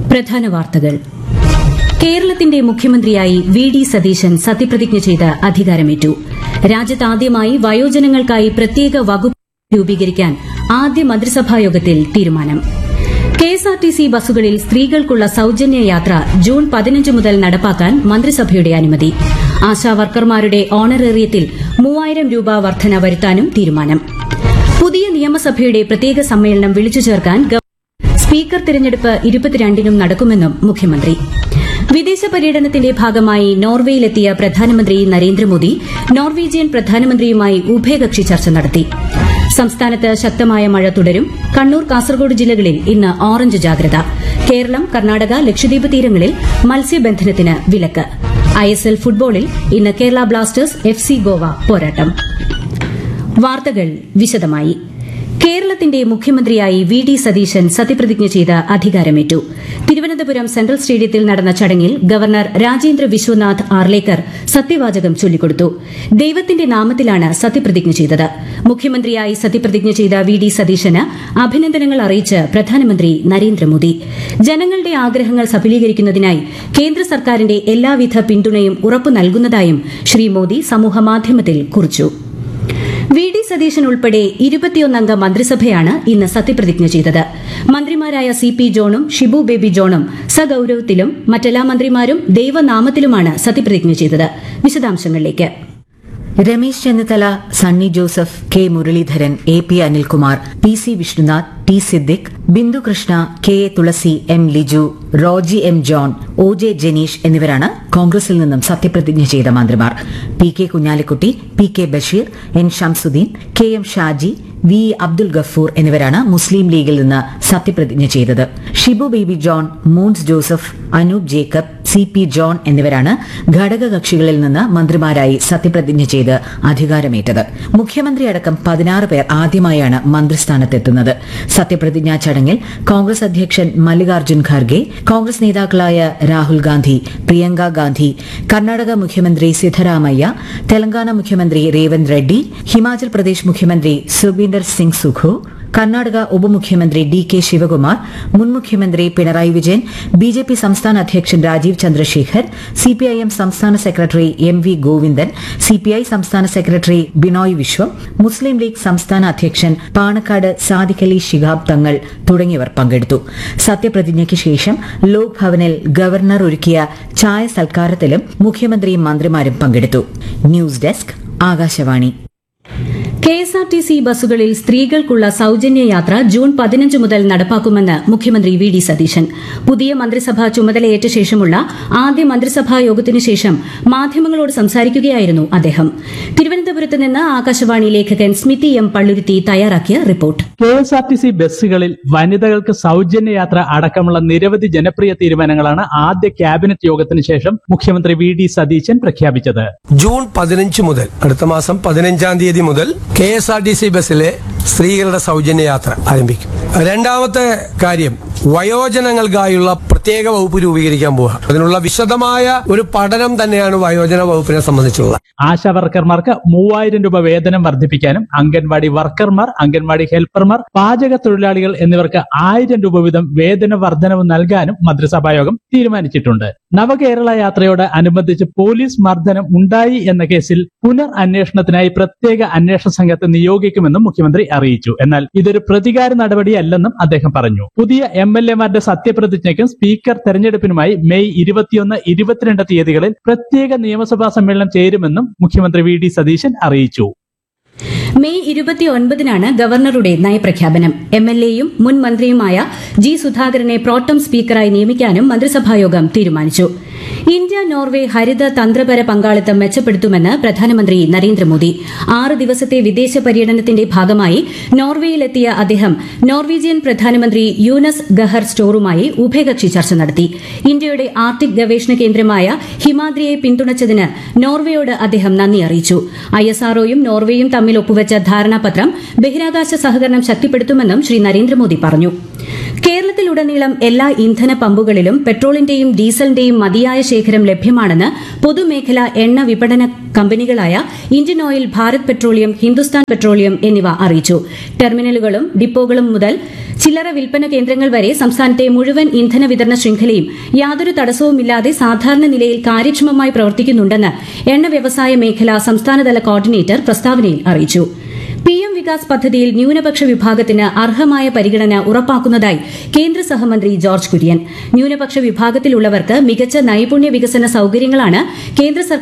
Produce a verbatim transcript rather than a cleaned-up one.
പ്രധാന വാർത്തകൾ. കേരളത്തിന്റെ മുഖ്യമന്ത്രിയായി വി ഡി സതീശൻ സത്യപ്രതിജ്ഞ ചെയ്ത് അധികാരമേറ്റു. രാജ്യത്താദ്യമായി വയോജനങ്ങൾക്കായി പ്രത്യേക വകുപ്പ് രൂപീകരിക്കാൻ ആദ്യ മന്ത്രിസഭായോഗത്തിൽ തീരുമാനം. കെഎസ്ആർടിസി ബസ്സുകളിൽ സ്ത്രീകൾക്കുള്ള സൌജന്യ യാത്ര ജൂൺ പതിനഞ്ച് മുതൽ നടപ്പാക്കാൻ മന്ത്രിസഭയുടെ അനുമതി. ആശാവർക്കർമാരുടെ ഓണറേറിയത്തിൽ മൂവായിരം രൂപ വർധന വരുത്താനും തീരുമാനം. പുതിയ നിയമസഭയുടെ പ്രത്യേക സമ്മേളനം വിളിച്ചു ചേർക്കാൻ സ്പീക്കർ തിരഞ്ഞെടുപ്പ് ഇരുപത്തിരണ്ടിനും നടക്കുമെന്നും മുഖ്യമന്ത്രി. വിദേശ പര്യടനത്തിന്റെ ഭാഗമായി നോർവേയിലെത്തിയ പ്രധാനമന്ത്രി നരേന്ദ്രമോദി നോർവീജിയൻ പ്രധാനമന്ത്രിയുമായി ഉഭയകക്ഷി ചർച്ച നടത്തി. സംസ്ഥാനത്ത് ശക്തമായ മഴ തുടരും. കണ്ണൂർ, കാസർഗോഡ് ജില്ലകളിൽ ഇന്ന് ഓറഞ്ച് ജാഗ്രത. കേരളം, കർണാടക, ലക്ഷദ്വീപ് തീരങ്ങളിൽ മത്സ്യബന്ധനത്തിന് വിലക്ക്. ഐഎസ്എൽ ഫുട്ബോളിൽ ഇന്ന് Kerala Blasters F C Goa പോരാട്ടം. വാർത്തകൾ വിശദമായി. കേരളത്തിന്റെ മുഖ്യമന്ത്രിയായി വി ഡി സതീശൻ സത്യപ്രതിജ്ഞ ചെയ്ത് അധികാരമേറ്റു. തിരുവനന്തപുരം സെൻട്രൽ സ്റ്റേഡിയത്തിൽ നടന്ന ചടങ്ങിൽ ഗവർണർ രാജേന്ദ്ര വിശ്വനാഥ് ആർലേക്കർ സത്യവാചകം ചൊല്ലിക്കൊടുത്തു. ദൈവത്തിന്റെ നാമത്തിലാണ് സത്യപ്രതിജ്ഞ ചെയ്തത്. മുഖ്യമന്ത്രിയായി സത്യപ്രതിജ്ഞ ചെയ്ത വി ഡി സതീശന് അഭിനന്ദനങ്ങൾ അറിയിച്ച് പ്രധാനമന്ത്രി നരേന്ദ്രമോദി. ജനങ്ങളുടെ ആഗ്രഹങ്ങൾ സഫലീകരിക്കുന്നതിനായി കേന്ദ്ര സർക്കാരിന്റെ എല്ലാവിധ പിന്തുണയും ഉറപ്പു നൽകുന്നതായും ശ്രീ മോദി സമൂഹമാധ്യമത്തിൽ കുറിച്ചു. വി ഡി സതീശൻ ഉൾപ്പെടെ ഇരുപത്തിയൊന്നംഗ മന്ത്രിസഭയാണ് ഇന്ന് സത്യപ്രതിജ്ഞ ചെയ്തത്. മന്ത്രിമാരായ സി പി ജോണും ഷിബു ബേബി ജോണും സഗൌരവത്തിലും മറ്റെല്ലാ മന്ത്രിമാരും ദൈവനാമത്തിലുമാണ് സത്യപ്രതിജ്ഞ ചെയ്തത്. വിശദാംശങ്ങളിലേക്ക്. Ramesh Chennithala, Sunny Joseph, K Muraleedharan, A P Anilkumar, P C Vishnunath, T Siddique, Bindu Krishna, K A Thulasi, M Liju, Roji M John, O J Janeesh എന്നിവരാണ് കോൺഗ്രസിൽ നിന്നും സത്യപ്രതിജ്ഞ ചെയ്ത മന്ത്രിമാർ. P K Kunhalikutty, P K Basheer, N Shamsuddin, K M Shaji, V Abdul Gafoor എന്നിവരാണ് മുസ്ലിം ലീഗിൽ നിന്ന് സത്യപ്രതിജ്ഞ ചെയ്തത്. Shibu baby John, moons Joseph, Anoop Jacob, C P John എന്നിവരാണ് ഘടകകക്ഷികളിൽ നിന്ന് മന്ത്രിമാരായി സത്യപ്രതിജ്ഞ ചെയ്ത് അധികാരമേറ്റത്. മുഖ്യമന്ത്രി അടക്കം പതിനാറ് പേർ ആദ്യമായാണ് മന്ത്രിസ്ഥാനത്തെത്തുന്നത്. സത്യപ്രതിജ്ഞാ ചടങ്ങിൽ കോൺഗ്രസ് അധ്യക്ഷൻ മല്ലികാർജ്ജുൻ ഖാർഗെ, കോൺഗ്രസ് നേതാക്കളായ രാഹുൽ ഗാന്ധി, പ്രിയങ്ക ഗാന്ധി, കർണാടക മുഖ്യമന്ത്രി സിദ്ധരാമയ്യ, തെലങ്കാന മുഖ്യമന്ത്രി രേവന്ത് റെഡ്ഡി, ഹിമാചൽ പ്രദേശ് മുഖ്യമന്ത്രി സുഖ്ബീന്ദർ സിംഗ് സുഖു, കർണാടക ഉപമുഖ്യമന്ത്രി ഡി കെ ശിവകുമാർ, മുൻ മുഖ്യമന്ത്രി Pinarayi Vijayan, B J P സംസ്ഥാന അധ്യക്ഷൻ Rajeev Chandrasekhar, C P I M സംസ്ഥാന secretary M V Govindan, C P I സംസ്ഥാന സെക്രട്ടറി ബിനോയ് വിശ്വം, മുസ്ലിം ലീഗ് സംസ്ഥാന അധ്യക്ഷൻ പാണക്കാട് സാദിഖ് അലി ശിഹാബ് തങ്ങൾ തുടങ്ങിയവർ പങ്കെടുത്തു. സത്യപ്രതിജ്ഞയ്ക്ക് ശേഷം ലോക് ഭവനിൽ ഗവർണർ ഒരുക്കിയ ചായ സൽക്കാരത്തിലും മുഖ്യമന്ത്രിയും മന്ത്രിമാരും പങ്കെടുത്തു. News desk, Akashvani. കെഎസ്ആർടിസി ബസ്സുകളിൽ സ്ത്രീകൾക്കുള്ള സൌജന്യ യാത്ര ജൂൺ പതിനഞ്ച് മുതൽ നടപ്പാക്കുമെന്ന് മുഖ്യമന്ത്രി വി ഡി സതീശൻ. പുതിയ മന്ത്രിസഭ ചുമതലയേറ്റ ശേഷമുള്ള ആദ്യ മന്ത്രിസഭാ യോഗത്തിനു ശേഷം മാധ്യമങ്ങളോട് സംസാരിക്കുകയായിരുന്നു അദ്ദേഹം. തിരുവനന്തപുരത്ത് നിന്ന് ആകാശവാണി ലേഖകൻ സ്മിതി എം പള്ളുരുത്തി തയ്യാറാക്കിയ റിപ്പോർട്ട്. കെഎസ്ആർടിസി ബസ്സുകളിൽ വനിതകൾക്ക് സൌജന്യ യാത്ര അടക്കമുള്ള നിരവധി ജനപ്രിയ തീരുമാനങ്ങളാണ് ആദ്യ ക്യാബിനറ്റ് യോഗത്തിന് ശേഷം മുഖ്യമന്ത്രി വി ഡി സതീശൻ പ്രഖ്യാപിച്ചത്. ജൂൺ പതിനഞ്ച് മുതൽ അടുത്ത മാസം പതിനഞ്ചാം തീയതി മുതൽ K S R T C ബസ്സിലെ സ്ത്രീകളുടെ സൗജന്യ യാത്ര ആരംഭിക്കും. രണ്ടാമത്തെ കാര്യം, വയോജനങ്ങൾക്കായുള്ള പ്രത്യേക വകുപ്പ് രൂപീകരിക്കാൻ പോവുക. അതിനുള്ള വിശദമായ ഒരു പഠനം തന്നെയാണ് വയോജന വകുപ്പിനെ സംബന്ധിച്ചുള്ളത്. ആശാ വർക്കർമാർക്ക് മൂവായിരം രൂപ വേതനം വർദ്ധിപ്പിക്കാനും അംഗൻവാടി വർക്കർമാർ, അംഗൻവാടി ഹെൽപ്പർമാർ, പാചക തൊഴിലാളികൾ എന്നിവർക്ക് ആയിരം രൂപ വീതം വേതന വർധനവ് നൽകാനും മന്ത്രിസഭായോഗം തീരുമാനിച്ചിട്ടുണ്ട്. നവകേരള യാത്രയോട് അനുബന്ധിച്ച് പോലീസ് മർദ്ദനം ഉണ്ടായി എന്ന കേസിൽ പുനർ അന്വേഷണത്തിനായി പ്രത്യേക അന്വേഷണ സംഘത്തെ നിയോഗിക്കുമെന്നും മുഖ്യമന്ത്രി അറിയിച്ചു. എന്നാൽ ഇതൊരു പ്രതികാര നടപടിയല്ലെന്നും അദ്ദേഹം പറഞ്ഞു. പുതിയ എം എൽ എമാരുടെ സത്യപ്രതിജ്ഞയ്ക്കും സ്പീക്കർ തെരഞ്ഞെടുപ്പിനുമായി മെയ് ഇരുപത്തിയൊന്ന് ഇരുപത്തിരണ്ട് തീയതികളിൽ പ്രത്യേക നിയമസഭാ സമ്മേളനം ചേരുമെന്നും മുഖ്യമന്ത്രി വി ഡി സതീശൻ അറിയിച്ചു. മെയ് ഇരുപത്തിയൊൻപതിനാണ് ഗവർണറുടെ നയപ്രഖ്യാപനം. എം എൽ എയും മുൻ മന്ത്രിയുമായ ജി സുധാകരനെ പ്രോട്ടം സ്പീക്കറായി നിയമിക്കാനും മന്ത്രിസഭായോഗം തീരുമാനിച്ചു. ഇന്ത്യ നോർവെ ഹരിത തന്ത്രപര പങ്കാളിത്തം മെച്ചപ്പെടുത്തുമെന്ന് പ്രധാനമന്ത്രി നരേന്ദ്രമോദി. ആറ് ദിവസത്തെ വിദേശ പര്യടനത്തിന്റെ ഭാഗമായി നോർവേയിലെത്തിയ അദ്ദേഹം നോർവീജിയൻ പ്രധാനമന്ത്രി യൂനസ് ഗഹർ സ്റ്റോറുമായി ഉഭയകക്ഷി ചർച്ച നടത്തി. ഇന്ത്യയുടെ ആർട്ടിക് ഗവേഷണ കേന്ദ്രമായ ഹിമാദ്രിയെ പിന്തുണച്ചതിന് നോർവേയോട് അദ്ദേഹം നന്ദി അറിയിച്ചു. ഐഎസ്ആർഒയും നോർവേയും തമ്മിൽ ഒപ്പുവച്ച ധാരണാപത്രം ബഹിരാകാശ സഹകരണം ശക്തിപ്പെടുത്തുമെന്നും ശ്രീ നരേന്ദ്രമോദി പറഞ്ഞു. കേരളത്തിലുടനീളം എല്ലാ ഇന്ധന പമ്പുകളിലും പെട്രോളിന്റെയും ഡീസലിന്റെയും മതിയായ ശേഖരം ലഭ്യമാണെന്ന് പൊതുമേഖലാ എണ്ണ വിപണന കമ്പനികളായ Indian oil, Bharat petroleum, Hindustan petroleum എന്നിവ അറിയിച്ചു. ടെർമിനലുകളും ഡിപ്പോകളും മുതൽ ചില്ലറ വിൽപ്പന കേന്ദ്രങ്ങൾ വരെ സംസ്ഥാനത്തെ മുഴുവൻ ഇന്ധന വിതരണ ശൃംഖലയും യാതൊരു തടസ്സവുമില്ലാതെ സാധാരണ നിലയിൽ കാര്യക്ഷമമായി പ്രവർത്തിക്കുന്നുണ്ടെന്ന് എണ്ണ വ്യവസായ മേഖല സംസ്ഥാനതല കോർഡിനേറ്റർ പ്രസ്താവനയിൽ അറിയിച്ചു. പിഎം വികാസ് പദ്ധതിയിൽ ന്യൂനപക്ഷ വിഭാഗത്തിന് അർഹമായ പരിഗണന ഉറപ്പാക്കുന്നതായി കേന്ദ്ര സഹമന്ത്രി ജോർജ് കുര്യൻ. ന്യൂനപക്ഷ വിഭാഗത്തിലുള്ളവർക്ക് മികച്ച നൈപുണ്യ വികസന സൌകര്യങ്ങളാണ് കേന്ദ്ര സർക്കാർ